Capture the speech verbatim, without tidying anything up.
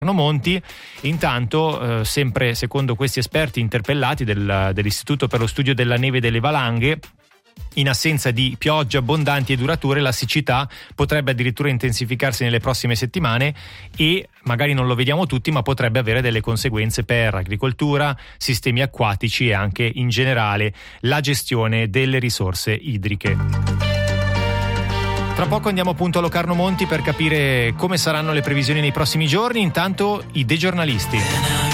Monti. Intanto, eh, sempre secondo questi esperti interpellati del, dell'Istituto per lo Studio della Neve e delle Valanghe, in assenza di piogge abbondanti e durature, la siccità potrebbe addirittura intensificarsi nelle prossime settimane e magari non lo vediamo tutti, ma potrebbe avere delle conseguenze per agricoltura, sistemi acquatici e anche in generale la gestione delle risorse idriche. Tra poco andiamo appunto a Locarno Monti per capire come saranno le previsioni nei prossimi giorni. Intanto i degiornalisti.